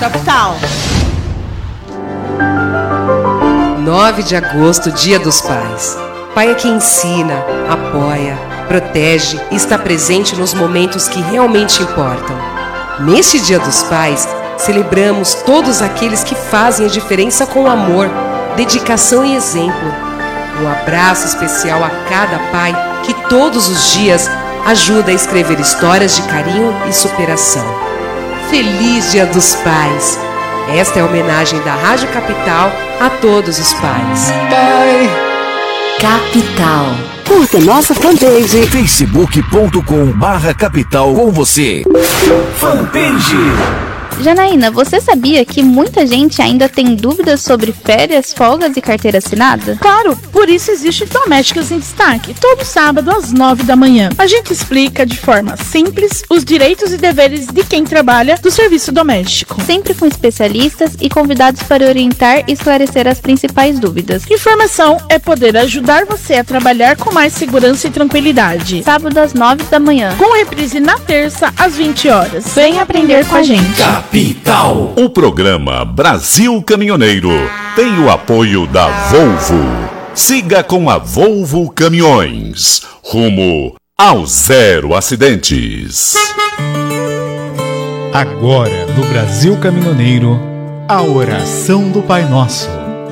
Capital. 9 de agosto, Dia dos Pais. Pai é quem ensina, apoia, protege e está presente nos momentos que realmente importam. Neste Dia dos Pais, celebramos todos aqueles que fazem a diferença com amor, dedicação e exemplo. Um abraço especial a cada pai que todos os dias ajuda a escrever histórias de carinho e superação. Feliz Dia dos Pais! Esta é a homenagem da Rádio Capital a todos os pais. Pai Capital. Curta nossa fanpage facebook.com/capital com você. Fanpage. Janaína, você sabia que muita gente ainda tem dúvidas sobre férias, folgas e carteira assinada? Claro, por isso existe Domésticas em Destaque, todo sábado às 9 da manhã. A gente explica de forma simples os direitos e deveres de quem trabalha do serviço doméstico. Sempre com especialistas e convidados para orientar e esclarecer as principais dúvidas. Informação é poder ajudar você a trabalhar com mais segurança e tranquilidade. Sábado às 9 da manhã. Com reprise na terça às 20 horas. Vem aprender com a gente. Capital. O programa Brasil Caminhoneiro tem o apoio da Volvo. Siga com a Volvo Caminhões, rumo ao zero acidentes. Agora, no Brasil Caminhoneiro, a oração do Pai Nosso.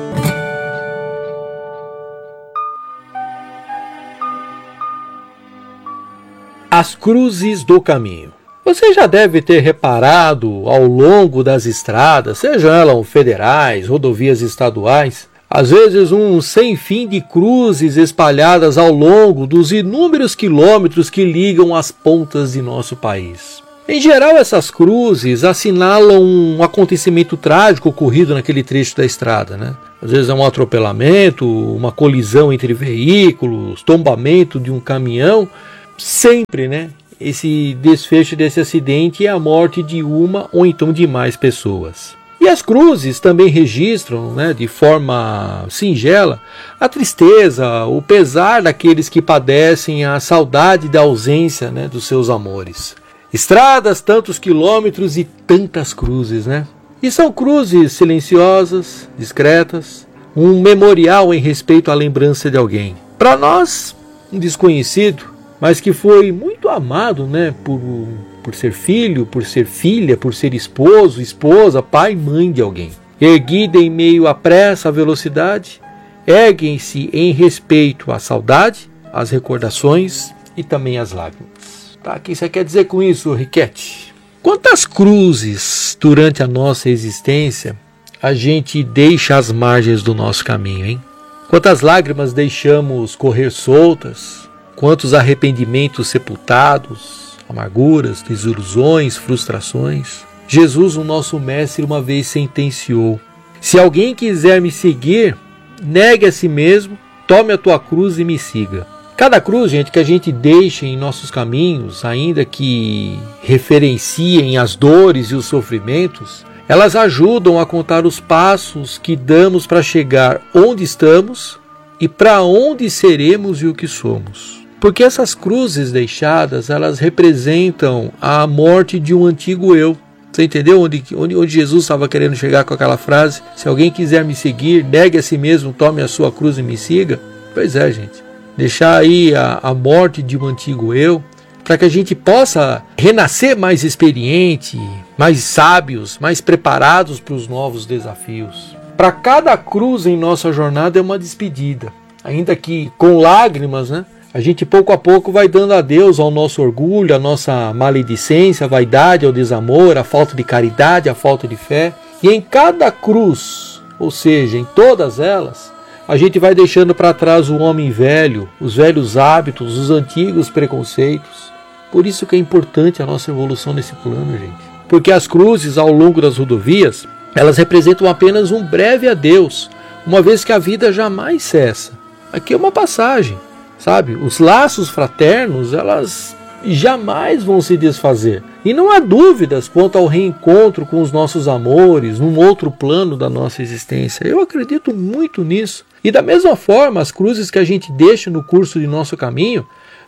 As cruzes do caminho. Você já deve ter reparado ao longo das estradas, sejam elas federais, rodovias estaduais, às vezes um sem fim de cruzes espalhadas ao longo dos inúmeros quilômetros que ligam as pontas de nosso país. Em geral, essas cruzes assinalam um acontecimento trágico ocorrido naquele trecho da estrada, né? Às vezes é um atropelamento, uma colisão entre veículos, tombamento de um caminhão, sempre, né? Esse desfecho desse acidente é a morte de uma ou então de mais pessoas. E as cruzes também registram, né, de forma singela, a tristeza, o pesar daqueles que padecem a saudade da ausência, né, dos seus amores. Estradas, tantos quilômetros e tantas cruzes, né? E são cruzes silenciosas, discretas, um memorial em respeito à lembrança de alguém. Para nós, um desconhecido, mas que foi muito amado, né, por ser filho, por ser filha, por ser esposo, esposa, pai, mãe de alguém. Erguida em meio à pressa, à velocidade, erguem-se em respeito à saudade, às recordações e também às lágrimas. Tá, o que você quer dizer com isso, Riquete? Quantas cruzes durante a nossa existência a gente deixa às margens do nosso caminho, hein? Quantas lágrimas deixamos correr soltas? Quantos arrependimentos sepultados, amarguras, desilusões, frustrações. Jesus, o nosso mestre, uma vez sentenciou: se alguém quiser me seguir, negue a si mesmo, tome a tua cruz e me siga. Cada cruz, gente, que a gente deixa em nossos caminhos, ainda que referenciem as dores e os sofrimentos, elas ajudam a contar os passos que damos para chegar onde estamos e para onde seremos e o que somos. Porque essas cruzes deixadas, elas representam a morte de um antigo eu. Você entendeu onde Jesus estava querendo chegar com aquela frase? Se alguém quiser me seguir, negue a si mesmo, tome a sua cruz e me siga. Pois é, gente. Deixar aí a morte de um antigo eu, para que a gente possa renascer mais experiente, mais sábios, mais preparados para os novos desafios. Para cada cruz em nossa jornada é uma despedida. Ainda que com lágrimas, né? A gente pouco a pouco vai dando adeus ao nosso orgulho, à nossa maledicência, à vaidade, ao desamor, à falta de caridade, à falta de fé. E em cada cruz, ou seja, em todas elas, a gente vai deixando para trás o homem velho, os velhos hábitos, os antigos preconceitos. Por isso que é importante a nossa evolução nesse plano, gente. Porque as cruzes ao longo das rodovias, elas representam apenas um breve adeus, uma vez que a vida jamais cessa. Aqui é uma passagem. Sabe, os laços fraternos, elas jamais vão se desfazer. E não há dúvidas quanto ao reencontro com os nossos amores, num outro plano da nossa existência. Eu acredito muito nisso. E da mesma forma, as cruzes que a gente deixa no curso de nosso caminho,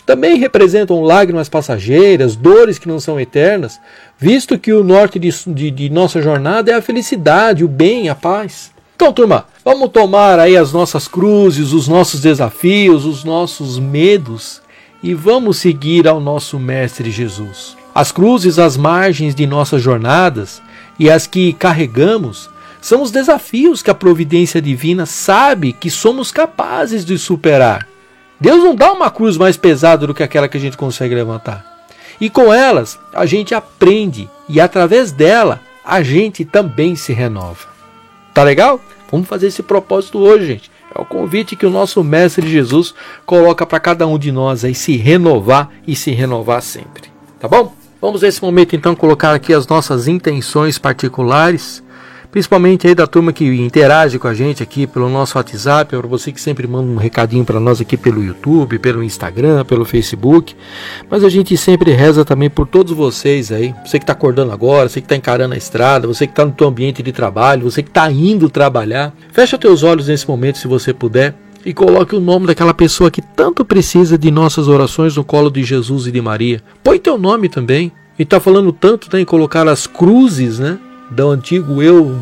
também representam lágrimas passageiras, dores que não são eternas, visto que o norte de nossa jornada é a felicidade, o bem, a paz. Então, turma, vamos tomar aí as nossas cruzes, os nossos desafios, os nossos medos e vamos seguir ao nosso Mestre Jesus. As cruzes às margens de nossas jornadas e as que carregamos são os desafios que a providência divina sabe que somos capazes de superar. Deus não dá uma cruz mais pesada do que aquela que a gente consegue levantar. E com elas, a gente aprende e através dela, a gente também se renova. Tá legal? Vamos fazer esse propósito hoje, gente. É o convite que o nosso Mestre Jesus coloca para cada um de nós aí se renovar e se renovar sempre. Tá bom? Vamos nesse momento então colocar aqui as nossas intenções particulares, principalmente aí da turma que interage com a gente aqui pelo nosso WhatsApp, para você que sempre manda um recadinho para nós aqui pelo YouTube, pelo Instagram, pelo Facebook, mas a gente sempre reza também por todos vocês aí, você que está acordando agora, você que está encarando a estrada, você que está no seu ambiente de trabalho, você que está indo trabalhar, fecha teus olhos nesse momento se você puder e coloque o nome daquela pessoa que tanto precisa de nossas orações no colo de Jesus e de Maria. Põe teu nome também, e está falando tanto, né, em colocar as cruzes, né, do antigo eu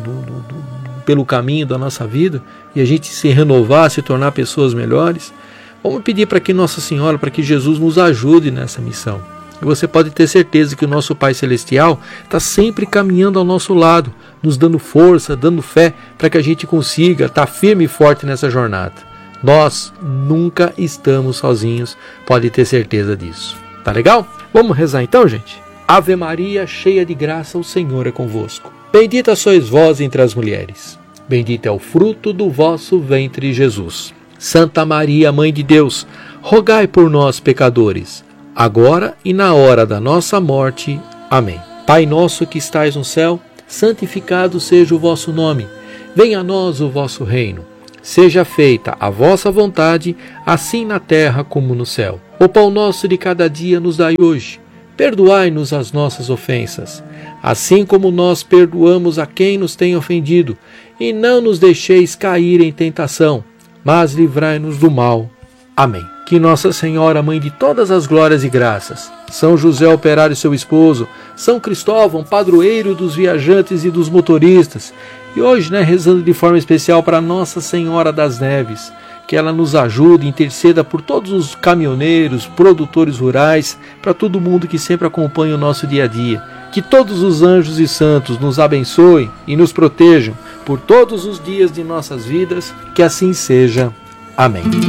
pelo caminho da nossa vida e a gente se renovar, se tornar pessoas melhores. Vamos pedir para que Nossa Senhora, para que Jesus nos ajude nessa missão. E você pode ter certeza que o nosso Pai Celestial está sempre caminhando ao nosso lado, nos dando força, dando fé para que a gente consiga estar firme e forte nessa jornada. Nós nunca estamos sozinhos, pode ter certeza disso. Tá legal? Vamos rezar então, gente? Ave Maria, cheia de graça, o Senhor é convosco. Bendita sois vós entre as mulheres. Bendito é o fruto do vosso ventre, Jesus. Santa Maria, Mãe de Deus, rogai por nós, pecadores, agora e na hora da nossa morte. Amém. Pai nosso que estais no céu, santificado seja o vosso nome. Venha a nós o vosso reino. Seja feita a vossa vontade, assim na terra como no céu. O pão nosso de cada dia nos dai hoje. Perdoai-nos as nossas ofensas, assim como nós perdoamos a quem nos tem ofendido, e não nos deixeis cair em tentação, mas livrai-nos do mal. Amém. Que Nossa Senhora, Mãe de todas as glórias e graças, São José Operário seu esposo, São Cristóvão, padroeiro dos viajantes e dos motoristas, e hoje, rezando de forma especial para Nossa Senhora das Neves, que ela nos ajude, interceda por todos os caminhoneiros, produtores rurais, para todo mundo que sempre acompanha o nosso dia a dia. Que todos os anjos e santos nos abençoem e nos protejam por todos os dias de nossas vidas, que assim seja. Amém.